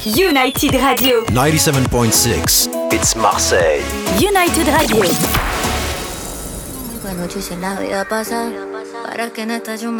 United Radio. 97.6. It's Marseille. United Radio. Anoche hice la vida pasar para que en esta yo